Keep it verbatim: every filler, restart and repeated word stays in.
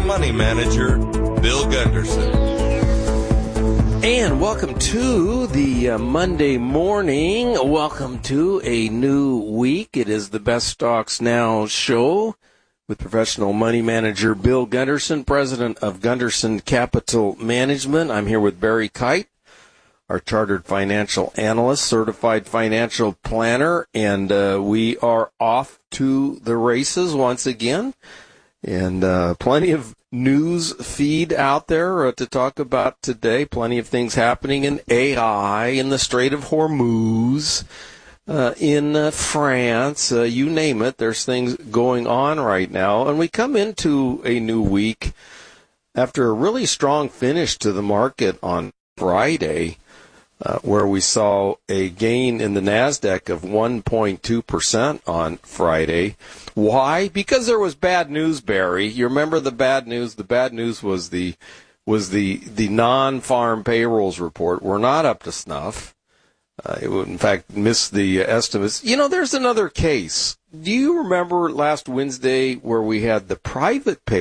money manager, Bill Gunderson. And welcome to the uh, Monday morning. Welcome to a new week. It is the Best Stocks Now show with professional money manager Bill Gunderson, president of Gunderson Capital Management. I'm here with Barry Kite, our chartered financial analyst, certified financial planner, and uh, we are off to the races once again. And uh, plenty of news feed out there uh, to talk about today. Plenty of things happening in A I, in the Strait of Hormuz, uh, in uh, France, uh, you name it. There's things going on right now. And we come into a new week after a really strong finish to the market on Friday, uh, where we saw a gain in the NASDAQ of one point two percent on Friday. Why? Because there was bad news, Barry. You remember the bad news? The bad news was the was the the non-farm payrolls report. We're not up to snuff. Uh, it would, in fact, miss the estimates. You know, there's another case. Do you remember last Wednesday where we had the private pay